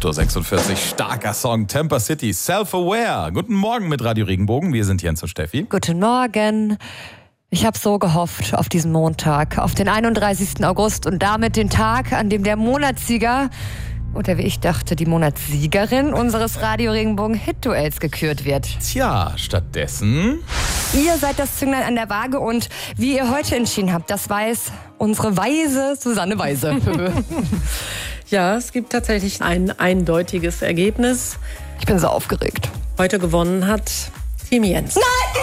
8.46 Uhr, starker Song, Temper City, Self-Aware. Guten Morgen mit Radio Regenbogen, wir sind Jens und Steffi. Guten Morgen. Ich habe so gehofft auf diesen Montag, auf den 31. August und damit den Tag, an dem der Monatssieger, oder wie ich dachte, die Monatssiegerin unseres Radio Regenbogen Hit-Duells gekürt wird. Tja, stattdessen... Ihr seid das Zünglein an der Waage und wie ihr heute entschieden habt, das weiß unsere weise Susanne Weise. Ja, es gibt tatsächlich ein eindeutiges Ergebnis. Ich bin so aufgeregt. Heute gewonnen hat Team Jens. Nein!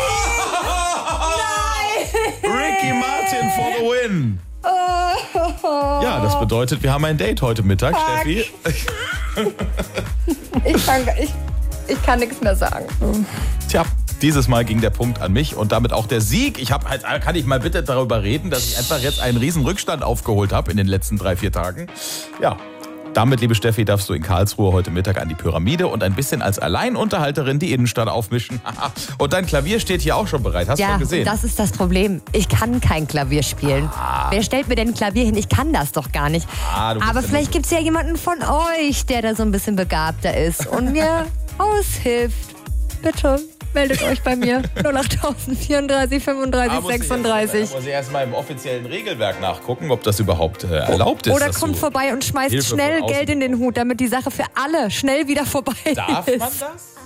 Ricky Martin for the win. Ja, das bedeutet, wir haben ein Date heute Mittag, Steffi. Ich kann nichts mehr sagen. Tja, dieses Mal ging der Punkt an mich und damit auch der Sieg. Kann ich mal bitte darüber reden, dass ich einfach jetzt einen riesen Rückstand aufgeholt habe in den letzten 3-4 Tagen. Ja, damit, liebe Steffi, darfst du in Karlsruhe heute Mittag an die Pyramide und ein bisschen als Alleinunterhalterin die Innenstadt aufmischen. Und dein Klavier steht hier auch schon bereit. Hast du schon gesehen? Ja, das ist das Problem. Ich kann kein Klavier spielen. Wer stellt mir denn ein Klavier hin? Ich kann das doch gar nicht. Aber vielleicht gibt es ja jemanden von euch, der da so ein bisschen begabter ist und mir aushilft. Bitte. Meldet euch bei mir. 08034 35 36. Da muss ich erstmal im offiziellen Regelwerk nachgucken, ob das überhaupt erlaubt ist. Oder kommt vorbei und schmeißt schnell Geld in den Hut, damit die Sache für alle schnell wieder vorbei ist. Darf man das?